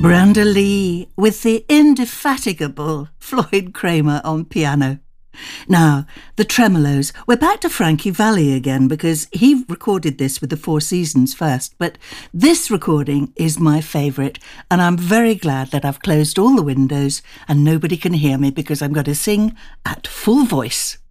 Brenda Lee with the indefatigable Floyd Kramer on piano. Now, the tremolos. We're back to Frankie Valli again because he recorded this with the Four Seasons first, but this recording is my favourite, and I'm very glad that I've closed all the windows and nobody can hear me because I'm going to sing at full voice.